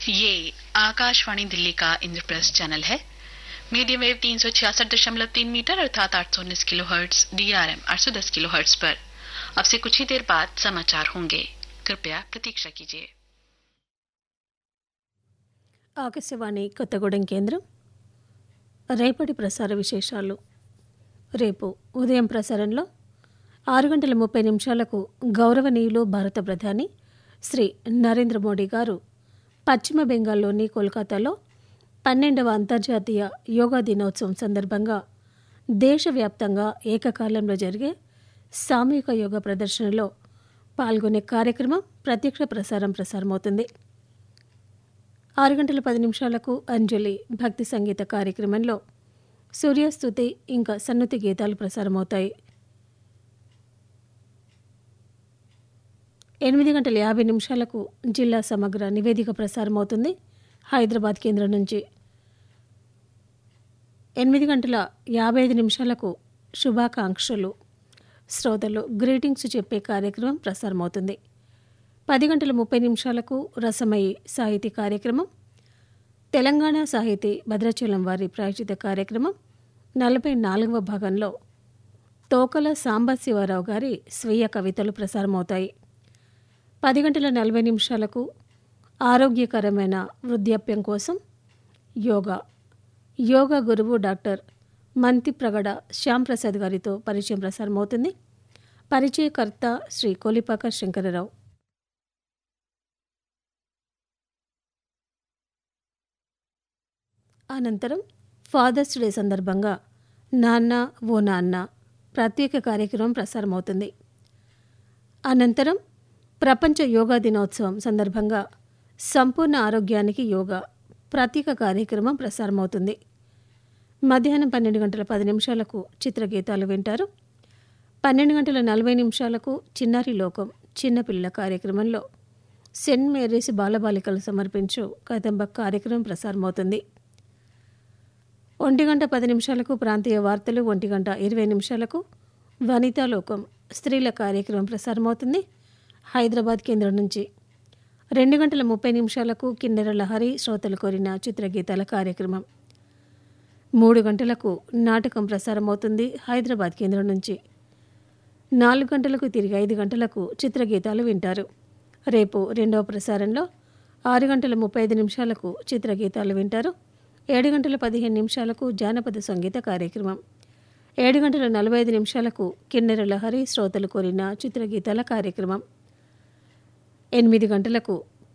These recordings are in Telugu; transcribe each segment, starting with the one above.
ये आकाशवाणी दिल्ली का इंद्रप्रस्थ चैनल है। मीडियम वेव 366.3 मीटर अर्थात 819 किलोहर्ट्ज, DRM 810 किलोहर्ट्ज पर। अब से कुछ ही देर बाद समाचार होंगे, कृपया प्रतीक्षा कीजिए। ఆకాశవాణి కొత్తగూడెం కేంద్రం రేపటి ప్రసార విశేషాలు. రేపు ఉదయం ప్రసారంలో 6:30 గౌరవనీయులు భారత ప్రధాని శ్రీ నరేంద్ర మోడీ గారు పశ్చిమ బెంగాల్లోని కోల్కతాలో 12వ అంతర్జాతీయ యోగా దినోత్సవం సందర్భంగా దేశవ్యాప్తంగా ఏకకాలంలో జరిగే సామూహిక యోగా ప్రదర్శనలో పాల్గొనే కార్యక్రమం ప్రత్యక్ష ప్రసారమవుతుంది. 6:10 అంజలి భక్తి సంగీత కార్యక్రమంలో సూర్యస్తుతి ఇంకా సన్నుతి గీతాలు ప్రసారమవుతాయి. 8:50 జిల్లా సమగ్ర నివేదిక ప్రసారమవుతుంది హైదరాబాద్ కేంద్రం నుంచి. 8:55 శుభాకాంక్షలు శ్రోతలు గ్రీటింగ్స్ చెప్పే కార్యక్రమం ప్రసారమవుతుంది. 10:30 రసమయి సాహితీ కార్యక్రమం, తెలంగాణ సాహితీ భద్రాచలం వారి ప్రాయోజిత కార్యక్రమం 44వ భాగంలో తోకల సాంబశివరావు గారి స్వీయ కవితలు ప్రసారమవుతాయి. 10:40 ఆరోగ్యకరమైన వృద్ధాప్యం కోసం యోగా గురువు డాక్టర్ మంతిప్రగడ శ్యాంప్రసాద్ గారితో పరిచయం ప్రసారమవుతుంది. పరిచయకర్త శ్రీ కొలిపాక శంకరరావు. అనంతరం ఫాదర్స్ డే సందర్భంగా నాన్న ఓ నాన్న ప్రత్యేక కార్యక్రమం ప్రసారమవుతుంది. అనంతరం ప్రపంచ యోగా దినోత్సవం సందర్భంగా సంపూర్ణ ఆరోగ్యానికి యోగా ప్రత్యేక కార్యక్రమం ప్రసారమవుతుంది. మధ్యాహ్నం 12:10 చిత్రగీతాలు వింటారు. 12:40 చిన్నారి లోకం చిన్నపిల్లల కార్యక్రమంలో సెయింట్ మేరీస్ బాలబాలికలు సమర్పించు కదంబ కార్యక్రమం ప్రసారమవుతుంది. 1:10 ప్రాంతీయ వార్తలు, 1:20 వనితాలోకం స్త్రీల కార్యక్రమం ప్రసారమవుతుంది హైదరాబాద్ కేంద్రం నుంచి. 2:30 కిన్నెర లహరి శ్రోతలు కోరిన చిత్రగీతాల కార్యక్రమం. 3 గంటలకు నాటకం ప్రసారమవుతుంది హైదరాబాద్ కేంద్రం నుంచి. 4 గంటలకు తిరిగి 5 గంటలకు చిత్రగీతాలు వింటారు. రేపు రెండవ ప్రసారంలో 6:35 చిత్రగీతాలు వింటారు. 7:15 జానపద సంగీత కార్యక్రమం. 7:45 కిన్నెర లహరి శ్రోతలు కోరిన చిత్రగీతాల కార్యక్రమం. 8 గంటలకు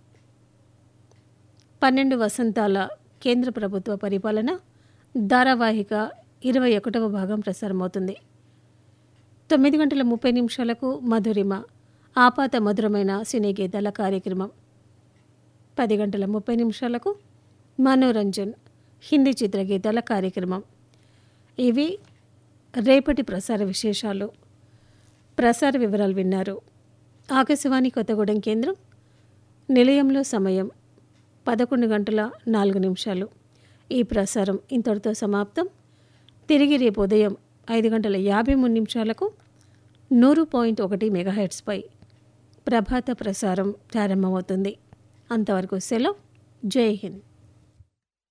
12 వసంతాల కేంద్ర ప్రభుత్వ పరిపాలన ధారావాహిక 21వ భాగం ప్రసారమవుతుంది. 9:30 మధురిమ ఆపాత మధురమైన సినీ గీతాల కార్యక్రమం. 10:30 మనోరంజన్ హిందీ చిత్రగీతాల కార్యక్రమం. ఇవి రేపటి ప్రసార విశేషాలు. ప్రసార వివరాలు విన్నారు. ఆకాశవాణి కొత్తగూడెం కేంద్రం నిలయంలో సమయం 11:04. ఈ ప్రసారం ఇంతటితో సమాప్తం. తిరిగి రేపు ఉదయం 5:53 100.1 మెగాహెర్ట్స్పై ప్రభాత ప్రసారం ప్రారంభమవుతుంది. అంతవరకు సెలవు. జై హింద్.